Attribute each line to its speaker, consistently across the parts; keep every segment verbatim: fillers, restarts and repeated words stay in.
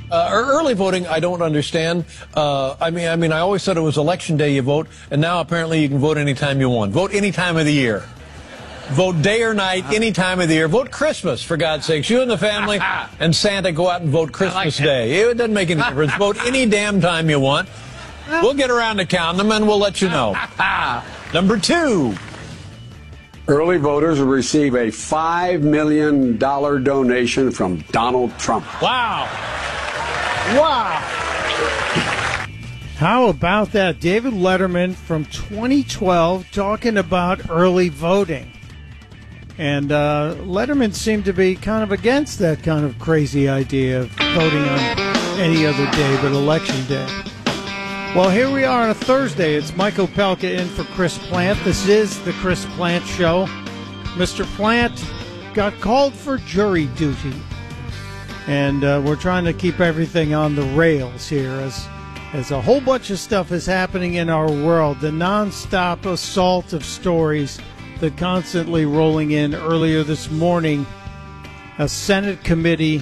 Speaker 1: Uh, early voting, I don't understand. Uh, I mean, I mean, I always thought it was election day you vote, and now apparently you can vote anytime you want. Vote any time of the year. Vote day or night, any time of the year. Vote Christmas, for God's sakes. You and the family and Santa go out and vote Christmas like Day. It doesn't make any difference. Vote any damn time you want. We'll get around to counting them, and we'll let you know. Number two.
Speaker 2: Early voters will receive a five million dollars donation from Donald Trump.
Speaker 1: Wow. Wow.
Speaker 3: How about that? David Letterman from twenty twelve talking about early voting. And uh, Letterman seemed to be kind of against that kind of crazy idea of voting on any other day but Election Day. Well, here we are on a Thursday. It's Michael Pelka in for Chris Plant. This is the Chris Plant Show. Mister Plant got called for jury duty. And uh, we're trying to keep everything on the rails here as, as a whole bunch of stuff is happening in our world. The nonstop assault of stories that constantly rolling in. Earlier this morning, a Senate committee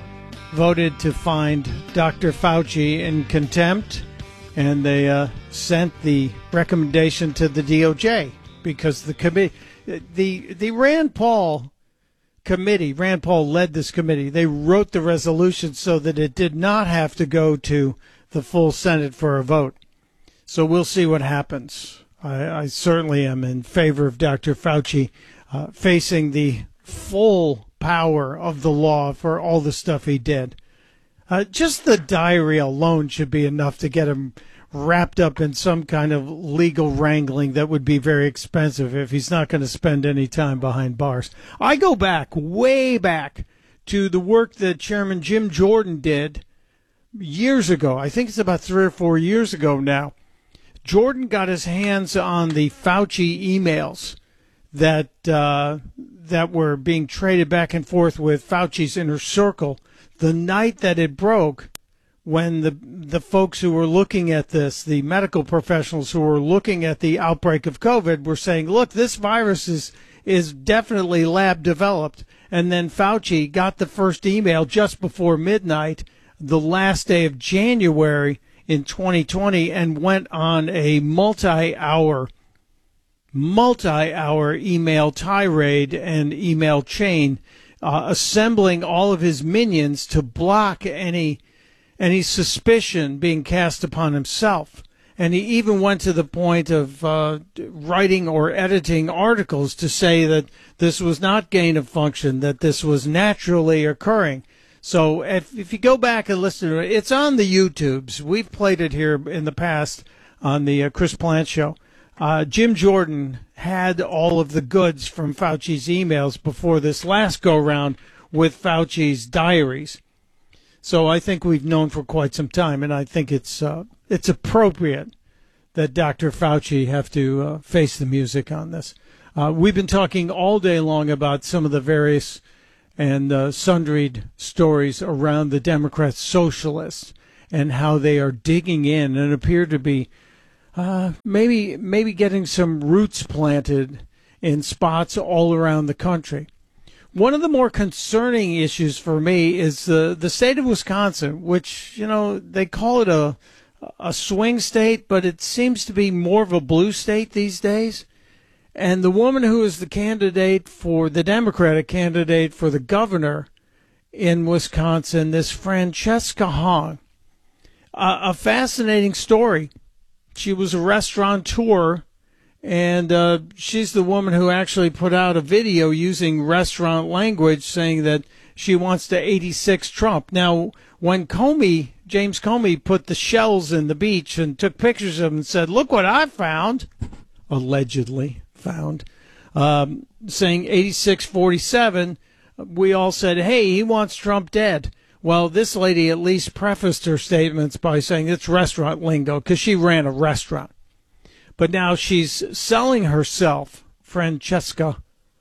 Speaker 3: voted to find Doctor Fauci in contempt, and they uh, sent the recommendation to the D O J because the committee, the the Rand Paul committee, Rand Paul led this committee. They wrote the resolution so that it did not have to go to the full Senate for a vote. So we'll see what happens. I, I certainly am in favor of Doctor Fauci uh, facing the full power of the law for all the stuff he did. Uh, just the diary alone should be enough to get him wrapped up in some kind of legal wrangling that would be very expensive if he's not going to spend any time behind bars. I go back, way back, to the work that Chairman Jim Jordan did years ago. I think it's about three or four years ago now. Jordan got his hands on the Fauci emails that uh, that were being traded back and forth with Fauci's inner circle the night that it broke, when the the folks who were looking at this, the medical professionals who were looking at the outbreak of COVID, were saying, look, this virus is is definitely lab developed. And then Fauci got the first email just before midnight, the last day of January in twenty twenty, and went on a multi-hour, multi-hour email tirade and email chain, uh, assembling all of his minions to block any any suspicion being cast upon himself. And he even went to the point of uh, writing or editing articles to say that this was not gain of function, that this was naturally occurring. So if, if you go back and listen to it, it's on the YouTubes. We've played it here in the past on the uh, Chris Plant Show. Uh, Jim Jordan had all of the goods from Fauci's emails before this last go-round with Fauci's diaries. So I think we've known for quite some time, and I think it's uh, it's appropriate that Doctor Fauci have to uh, face the music on this. Uh, we've been talking all day long about some of the various and uh, sundried stories around the Democrat socialists and how they are digging in and appear to be uh, maybe maybe getting some roots planted in spots all around the country. One of the more concerning issues for me is the the state of Wisconsin, which, you know, they call it a a swing state, but it seems to be more of a blue state these days. And the woman who is the candidate for the Democratic candidate for the governor in Wisconsin, this Francesca Hong, uh, a fascinating story. She was a restaurateur, and uh, she's the woman who actually put out a video using restaurant language saying that she wants to eighty-six Trump. Now, when Comey, James Comey, put the shells in the beach and took pictures of them and said, look what I found, allegedly found, um, saying eighty-six forty-seven, we all said, hey, he wants Trump dead. Well, this lady at least prefaced her statements by saying it's restaurant lingo because she ran a restaurant. But now she's selling herself, Francesca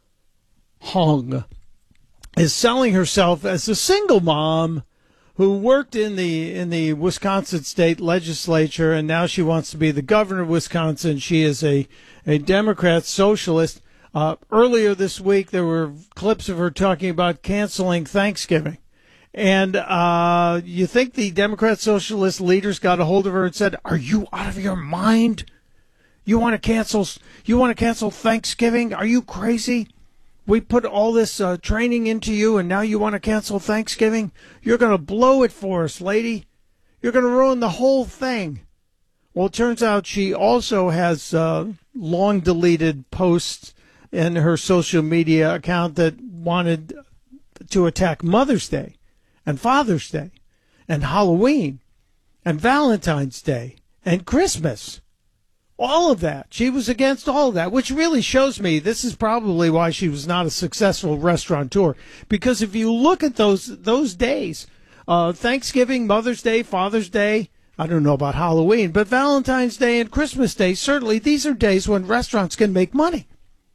Speaker 3: Hong is selling herself as a single mom who worked in the in the Wisconsin state legislature, and now she wants to be the governor of Wisconsin. She is a, a Democrat socialist. Uh, earlier this week, there were clips of her talking about canceling Thanksgiving. And uh, you think the Democrat socialist leaders got a hold of her and said, "Are you out of your mind? You want to cancel? You want to cancel Thanksgiving? Are you crazy? We put all this uh, training into you, and now you want to cancel Thanksgiving? You're going to blow it for us, lady. You're going to ruin the whole thing." Well, it turns out she also has uh, long deleted posts in her social media account that wanted to attack Mother's Day and Father's Day and Halloween and Valentine's Day and Christmas. All of that. She was against all of that, which really shows me this is probably why she was not a successful restaurateur. Because if you look at those those days, uh, Thanksgiving, Mother's Day, Father's Day, I don't know about Halloween, but Valentine's Day and Christmas Day, certainly these are days when restaurants can make money.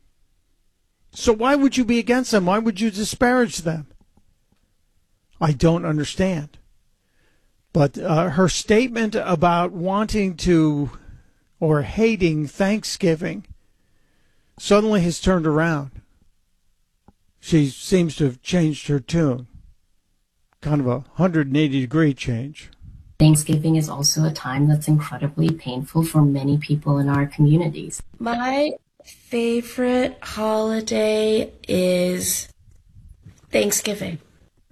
Speaker 3: So why would you be against them? Why would you disparage them? I don't understand. But uh, her statement about wanting to or hating Thanksgiving suddenly has turned around. She seems to have changed her tune. Kind of a one hundred eighty degree change.
Speaker 4: Thanksgiving is also a time that's incredibly painful for many people in our communities.
Speaker 5: My favorite holiday is Thanksgiving.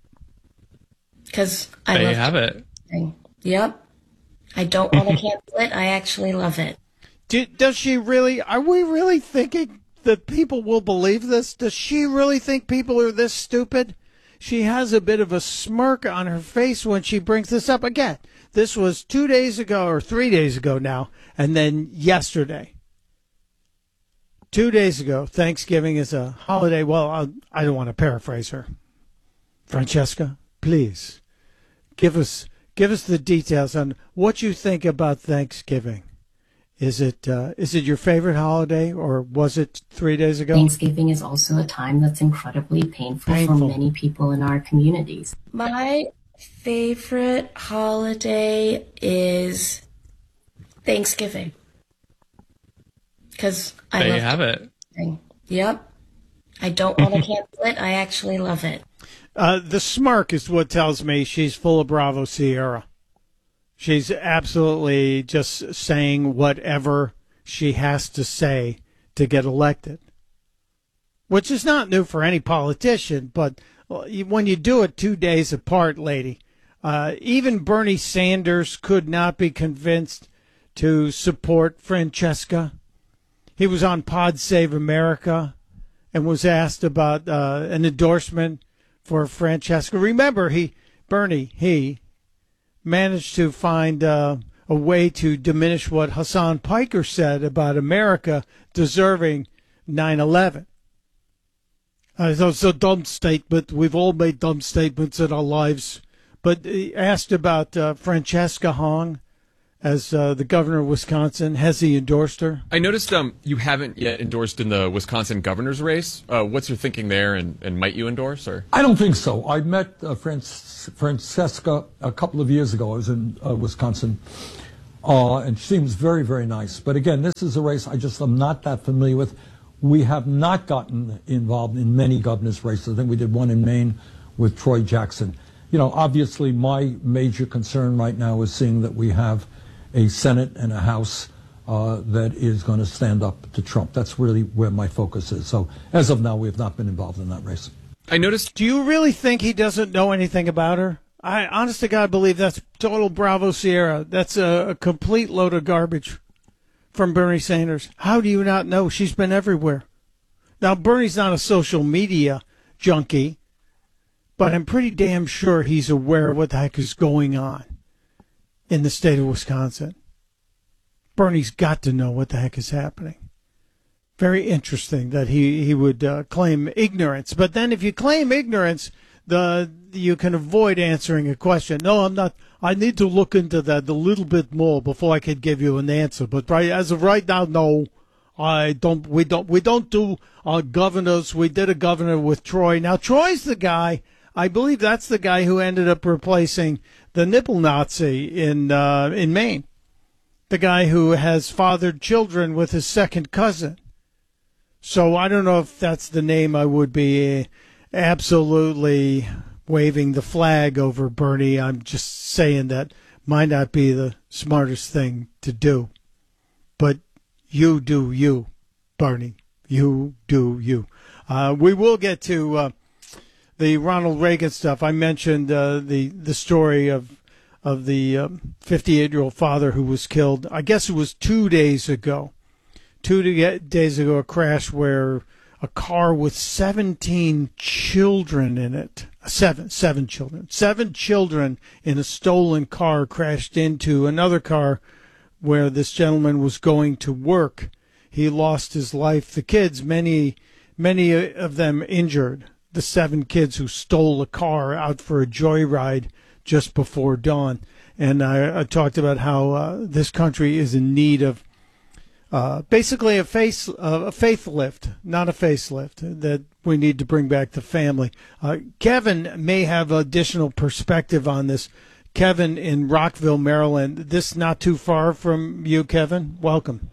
Speaker 5: Because I
Speaker 6: there
Speaker 5: love
Speaker 6: you have it.
Speaker 5: Yep. I don't want to cancel it. I actually love it.
Speaker 3: Do, does she really? Are we really thinking that people will believe this? Does she really think people are this stupid? She has a bit of a smirk on her face when she brings this up. Again, this was two days ago or three days ago now, and then yesterday. Two days ago, Thanksgiving is a holiday. Well, I'll, I don't want to paraphrase her. Francesca, please, give us... Give us the details on what you think about Thanksgiving. Is it uh, is it your favorite holiday, or was it three days ago?
Speaker 4: Thanksgiving is also a time that's incredibly painful, painful. for many people in our communities.
Speaker 5: My favorite holiday is Thanksgiving. Because I
Speaker 6: there
Speaker 5: love
Speaker 6: you have it.
Speaker 5: Yep. I don't want to cancel it. I actually love it.
Speaker 3: Uh, the smirk is what tells me she's full of Bravo Sierra. She's absolutely just saying whatever she has to say to get elected, which is not new for any politician. But when you do it two days apart, lady, uh, even Bernie Sanders could not be convinced to support Francesca. He was on Pod Save America and was asked about uh, an endorsement for Francesca. Remember, he, Bernie, he managed to find uh, a way to diminish what Hassan Piker said about America deserving nine eleven. Uh, it's a dumb statement. We've all made dumb statements in our lives. But he asked about uh, Francesca Hong as uh, the governor of Wisconsin. Has he endorsed her?
Speaker 6: I noticed um, you haven't yet endorsed in the Wisconsin governor's race. Uh, what's your thinking there, and, and might you endorse? Or
Speaker 7: I don't think so. I met uh, Franc- Francesca a couple of years ago. I was in uh, Wisconsin, uh, and she seems very, very nice. But again, this is a race I just am not that familiar with. We have not gotten involved in many governor's races. I think we did one in Maine with Troy Jackson. You know, obviously my major concern right now is seeing that we have a Senate and a House uh, that is going to stand up to Trump. That's really where my focus is. So as of now, we have not been involved in that race.
Speaker 6: I noticed.
Speaker 3: Do you really think he doesn't know anything about her? I honest to God believe that's total Bravo Sierra. That's a, a complete load of garbage from Bernie Sanders. How do you not know? She's been everywhere. Now, Bernie's not a social media junkie, but I'm pretty damn sure he's aware of what the heck is going on in the state of Wisconsin. Bernie's got to know what the heck is happening. Very interesting that he, he would uh, claim ignorance. But then if you claim ignorance, the you can avoid answering a question. No, I'm not. I need to look into that a little bit more before I can give you an answer. But right, as of right now, no, I don't. We don't. We don't do uh, governors. We did a governor with Troy. Now Troy's the guy. I believe that's the guy who ended up replacing the nipple Nazi in uh, in Maine, the guy who has fathered children with his second cousin. So I don't know if that's the name I would be absolutely waving the flag over Bernie. I'm just saying that might not be the smartest thing to do. But you do you, Bernie. You do you. Uh, we will get to uh, the Ronald Reagan stuff. I mentioned uh, the the story of of the um, fifty-eight-year-old father who was killed. I guess it was two days ago. Two days ago, a crash where a car with seventeen children in it, seven, seven children, seven children in a stolen car crashed into another car where this gentleman was going to work. He lost his life. The kids, many, many of them injured. The seven kids who stole a car out for a joyride just before dawn. And I, I talked about how uh, this country is in need of Uh, basically a face, uh, a faith lift, not a facelift, that we need to bring back the family. Uh, Kevin may have additional perspective on this. Kevin in Rockville, Maryland. This not too far from you, Kevin. Welcome.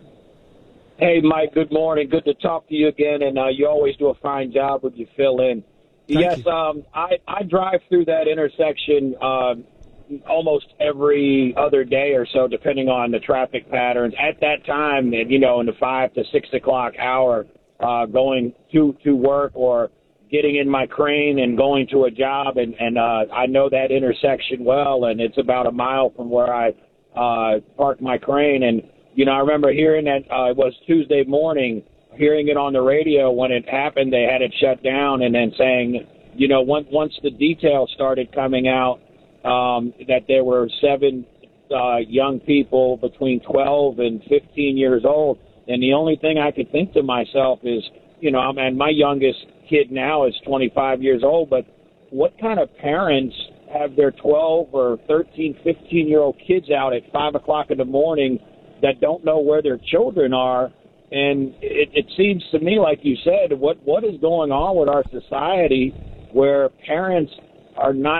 Speaker 8: Hey, Mike. Good morning. Good to talk to you again. And uh, you always do a fine job when you fill in.
Speaker 3: Thank
Speaker 8: yes,
Speaker 3: you.
Speaker 8: um, I, I drive through that intersection uh, almost every other day or so, depending on the traffic patterns. At that time, you know, in the five to six o'clock hour, uh, going to, to work or getting in my crane and going to a job. And, and uh, I know that intersection well, and it's about a mile from where I uh, park my crane. And, you know, I remember hearing that uh, it was Tuesday morning, hearing it on the radio when it happened. They had it shut down, and then saying, you know, once, once the details started coming out, Um, that there were seven uh, young people between twelve and fifteen years old. And the only thing I could think to myself is, you know, I mean, my youngest kid now is twenty-five years old, but what kind of parents have their twelve or thirteen, fifteen-year-old kids out at five o'clock in the morning that don't know where their children are? And it, it seems to me, like you said, what what is going on with our society where parents are not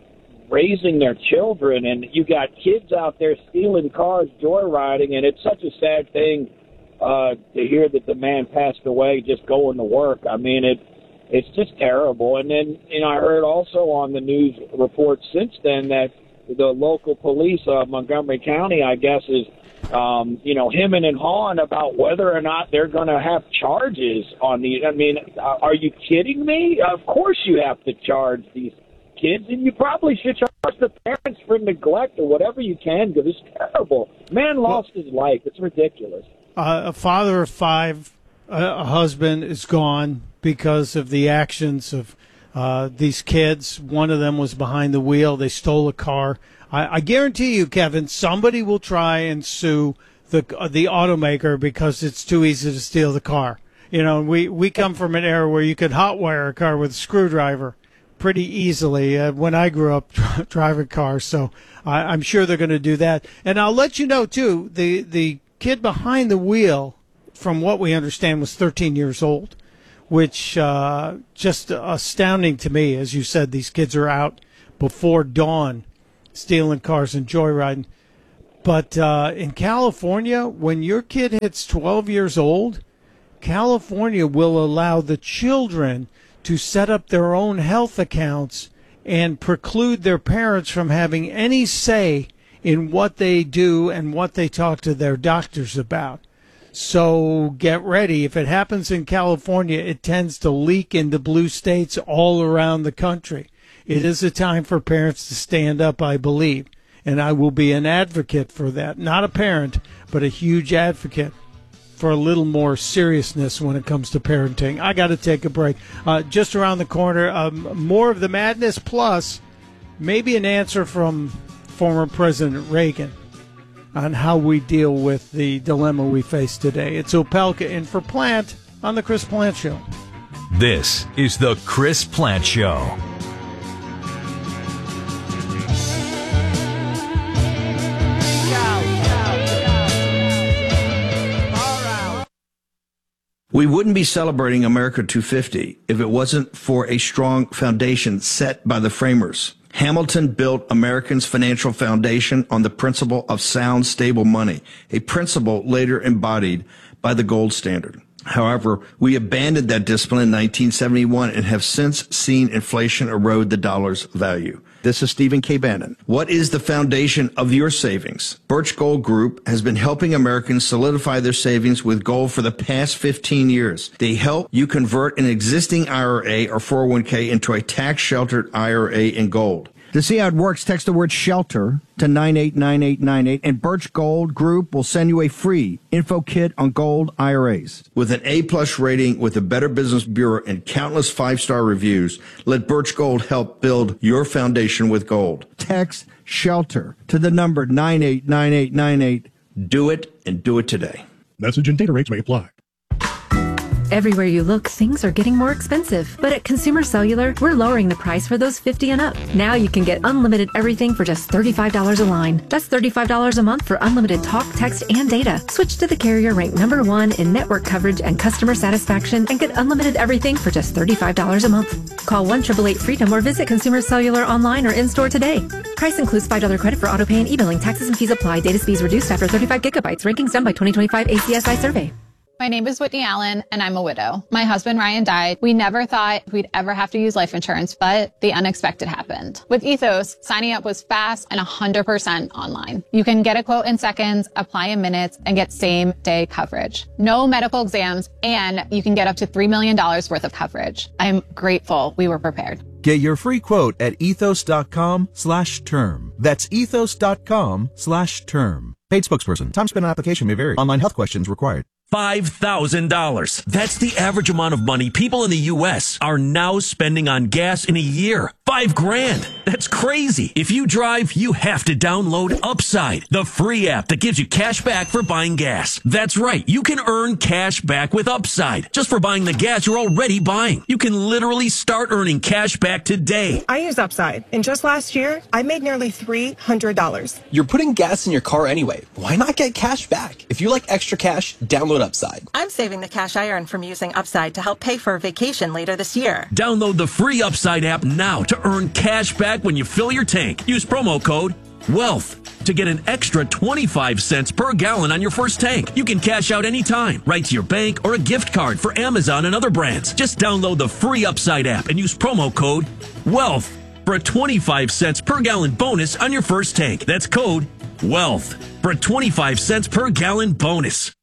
Speaker 8: raising their children, and you got kids out there stealing cars, joyriding, and it's such a sad thing uh, to hear that the man passed away just going to work. I mean, it it's just terrible. And then, you know, I heard also on the news reports since then that the local police, uh, Montgomery County, I guess, is, um, you know, hemming and hawing about whether or not they're going to have charges on these. I mean, are you kidding me? Of course you have to charge these kids, and you probably should charge the parents for neglect or whatever you can, because it's terrible. Man lost his life. It's ridiculous.
Speaker 3: Uh, a father of five, a, a husband is gone because of the actions of uh, these kids. One of them was behind the wheel. They stole a car. I, I guarantee you, Kevin, somebody will try and sue the uh, the automaker because it's too easy to steal the car. You know, we, we come from an era where you could hotwire a car with a screwdriver pretty easily uh, when I grew up driving cars, so I, I'm sure they're going to do that. And I'll let you know, too, the, the kid behind the wheel, from what we understand, was thirteen years old, which uh, just astounding to me. As you said, these kids are out before dawn stealing cars and joyriding. But uh, in California, when your kid hits twelve years old, California will allow the children to set up their own health accounts and preclude their parents from having any say in what they do and what they talk to their doctors about. So get ready. If it happens in California, it tends to leak into blue states all around the country. It is a time for parents to stand up, I believe, and I will be an advocate for that. Not a parent, but a huge advocate for a little more seriousness when it comes to parenting. I got to take a break. Uh, just around the corner, um, more of the madness, plus maybe an answer from former President Reagan on how we deal with the dilemma we face today. It's Opelka in for Plant on the Chris Plant Show.
Speaker 9: This is the Chris Plant Show.
Speaker 10: We wouldn't be celebrating America two fifty if it wasn't for a strong foundation set by the framers. Hamilton built Americans' financial foundation on the principle of sound, stable money, a principle later embodied by the gold standard. However, we abandoned that discipline in nineteen seventy-one and have since seen inflation erode the dollar's value. This is Stephen K. Bannon. What is the foundation of your savings? Birch Gold Group has been helping Americans solidify their savings with gold for the past fifteen years. They help you convert an existing I R A or four oh one k into a tax-sheltered I R A in gold. To see how it works, text the word SHELTER to nine eight nine eight nine eight, and Birch Gold Group will send you a free info kit on gold I R As. With an A-plus rating with the Better Business Bureau and countless five-star reviews, let Birch Gold help build your foundation with gold. Text SHELTER to the number nine eight nine eight nine eight. Do it, and do it today.
Speaker 11: Message and data rates may apply.
Speaker 12: Everywhere you look, things are getting more expensive. But at Consumer Cellular, we're lowering the price for those fifty and up. Now you can get unlimited everything for just thirty-five dollars a line. That's thirty-five dollars a month for unlimited talk, text, and data. Switch to the carrier ranked number one in network coverage and customer satisfaction and get unlimited everything for just thirty-five dollars a month. Call one eight eight eight freedom or visit Consumer Cellular online or in-store today. Price includes five dollars credit for auto pay and e-billing. Taxes and fees apply. Data speeds reduced after thirty-five gigabytes. Rankings done by twenty twenty-five A C S I survey.
Speaker 13: My name is Whitney Allen, and I'm a widow. My husband, Ryan, died. We never thought we'd ever have to use life insurance, but the unexpected happened. With Ethos, signing up was fast and one hundred percent online. You can get a quote in seconds, apply in minutes, and get same-day coverage. No medical exams, and you can get up to three million dollars worth of coverage. I'm grateful we were prepared.
Speaker 14: Get your free quote at ethos.com slash term. That's ethos.com slash term. Paid spokesperson. Time spent on application may vary. Online health questions required.
Speaker 15: five thousand dollars. That's the average amount of money people in the U S are now spending on gas in a year. Five grand. That's crazy. If you drive, you have to download Upside, the free app that gives you cash back for buying gas. That's right. You can earn cash back with Upside just for buying the gas you're already buying. You can literally start earning cash back today.
Speaker 16: I use Upside, and just last year, I made nearly three hundred dollars.
Speaker 17: You're putting gas in your car anyway. Why not get cash back? If you like extra cash, download Upside.
Speaker 18: I'm saving the cash I earn from using Upside to help pay for a vacation later this year.
Speaker 15: Download the free Upside app now to earn cash back when you fill your tank. Use promo code WEALTH to get an extra twenty-five cents per gallon on your first tank. You can cash out anytime, right to your bank or a gift card for Amazon and other brands. Just download the free Upside app and use promo code WEALTH for a twenty-five cents per gallon bonus on your first tank. That's code WEALTH for a twenty-five cents per gallon bonus.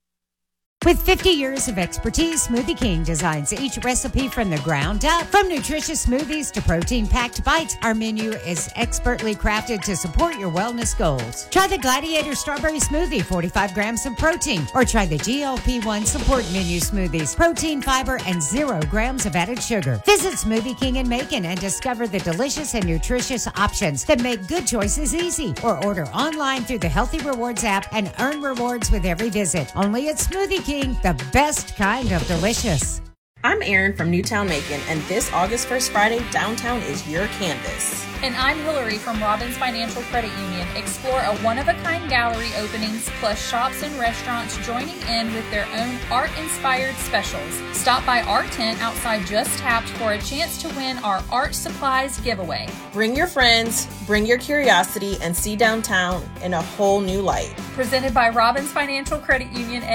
Speaker 19: With fifty years of expertise, Smoothie King designs each recipe from the ground up. From nutritious smoothies to protein-packed bites, our menu is expertly crafted to support your wellness goals. Try the Gladiator Strawberry Smoothie, forty-five grams of protein, or try the G L P one Support Menu Smoothies, protein, fiber, and zero grams of added sugar. Visit Smoothie King in Macon and discover the delicious and nutritious options that make good choices easy. Or order online through the Healthy Rewards app and earn rewards with every visit. Only at Smoothie King. The best kind of delicious.
Speaker 20: I'm Erin from Newtown, Macon, and this August first Friday, downtown is your canvas.
Speaker 21: And I'm Hillary from Robbins Financial Credit Union. Explore a one-of-a-kind gallery openings, plus shops and restaurants joining in with their own art-inspired specials. Stop by our tent outside Just Tapped for a chance to win our art supplies giveaway.
Speaker 20: Bring your friends, bring your curiosity, and see downtown in a whole new light.
Speaker 21: Presented by Robbins Financial Credit Union.